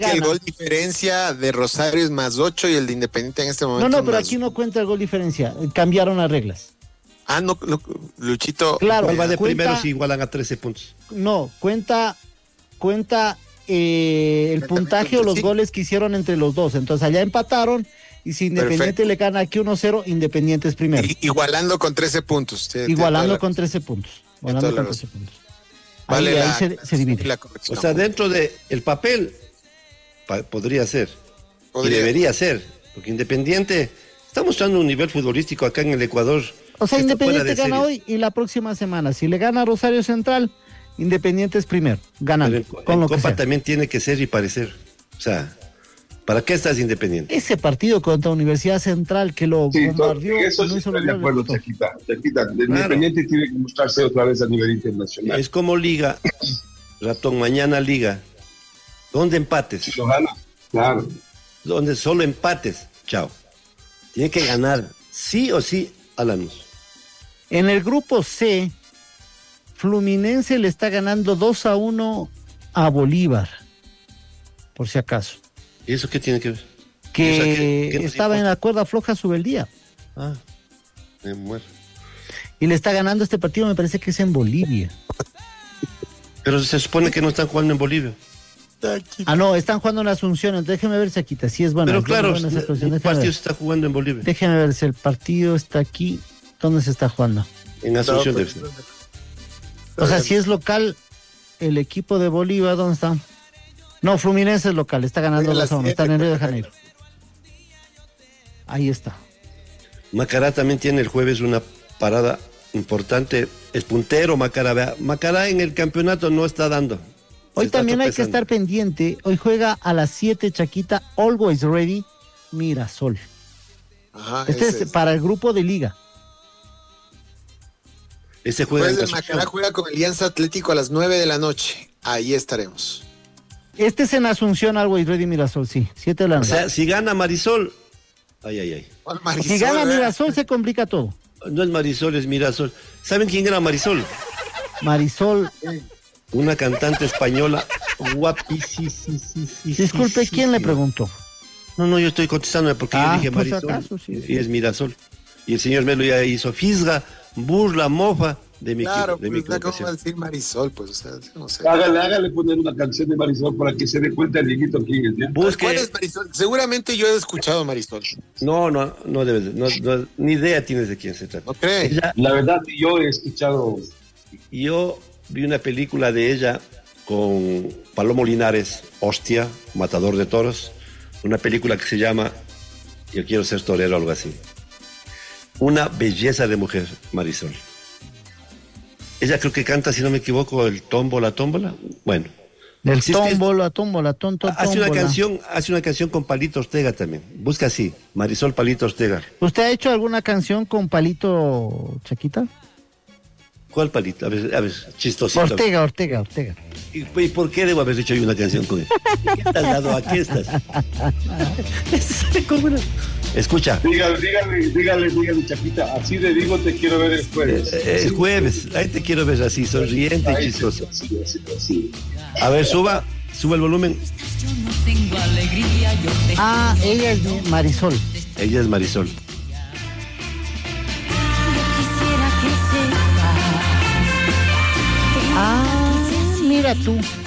que el gol diferencia de Rosario es +8 y el de Independiente en este momento. No, pero aquí no cuenta el gol diferencia. Cambiaron las reglas. No, Luchito. Claro. ¿Cuál va de primero si igualan a 13 puntos? No, cuenta el puntaje o los goles que hicieron entre los dos. Entonces allá empataron y si Independiente le gana aquí 1-0, Independiente es primero. Igualando con 13 puntos. Igualando con 13 puntos. Igualando con 13 puntos. Vale, ahí se divide. O sea, dentro del papel podría ser. Y debería ser. Porque Independiente está mostrando un nivel futbolístico acá en el Ecuador. O sea, Independiente gana hoy y la próxima semana. Si le gana a Rosario Central, Independiente es primero, ganando. En Copa también tiene que ser y parecer. O sea, ¿para qué estás Independiente? Ese partido contra Universidad Central que lo bombardeó. Eso sí estoy de acuerdo, Chaquita. Independiente tiene que mostrarse otra vez a nivel internacional. Es como Liga, Ratón, mañana Liga. ¿Dónde empates? Si lo gana, claro. Donde solo empates, chao. Tiene que ganar, sí o sí, a Lanús. En el grupo C, Fluminense le está ganando 2-1 a Bolívar, por si acaso. ¿Y eso qué tiene que ver? Que estaba en la cuerda floja Subeldía. Me muero. Y le está ganando este partido, me parece que es en Bolivia. Pero se supone que no están jugando en Bolivia. No, están jugando en Asunción, entonces déjeme ver si aquí está, sí es bueno. Pero claro, el partido se está jugando en Bolivia. Déjeme ver si el partido está aquí. ¿Dónde se está jugando? En Asunción debe ser. O sea, si es local, el equipo de Bolívar, ¿dónde está? No, Fluminense es local, está ganando 2-1, está en Río de Janeiro. Ahí está. Macará también tiene el jueves una parada importante. Es puntero Macará. Vea, Macará en el campeonato no está dando. Hoy también hay que estar pendiente. Hoy juega a las 7, Chaquita, Always Ready, Mirasol. Este es para el grupo de Liga. Ese juega en Asunción. Macará juega con Alianza Atlético a las 9 de la noche. Ahí estaremos. Este es en Asunción, Always Ready, Mirasol, sí. 7 de la noche. O sea, si gana Marisol, Marisol, si gana Mirasol, se complica todo. No es Marisol, es Mirasol. ¿Saben quién era Marisol? Marisol. Una cantante española guapísima. Disculpe, ¿quién le preguntó? No, yo estoy contestando porque yo dije pues Marisol. Acaso, sí. Y es Mirasol. Y el señor Melo ya hizo fisga, burla, mofa de mi claro, equipo. Claro, pues ¿cómo va a decir Marisol? Pues, o sea, no sé. Hágale poner una canción de Marisol para que se dé cuenta el Dieguito quién es. ¿Cuál es Marisol? Seguramente yo he escuchado Marisol. No debes, ni idea tienes de quién se trata. ¿No crees? La verdad, yo he escuchado. Yo vi una película de ella con Palomo Linares, Hostia, Matador de Toros, una película que se llama Yo quiero ser torero o algo así. Una belleza de mujer, Marisol. Ella creo que canta, si no me equivoco, el tómbola. Bueno. El tómbola, tómbola. Hace una canción con Palito Ortega también. Busca así, Marisol Palito Ortega. ¿Usted ha hecho alguna canción con Palito, Chaquita? ¿Cuál Palito? A ver, chistosito. Ortega. ¿Y por qué debo haber hecho yo una canción con él? ¿Qué estás dado? ¿A qué estás? Escucha. Dígale, Chaquita, así le digo, te quiero ver el jueves. El jueves, ahí te quiero ver así, sonriente y chistoso. Así. A ver, suba el volumen. Ella es Marisol. Ella es Marisol. Mira tú.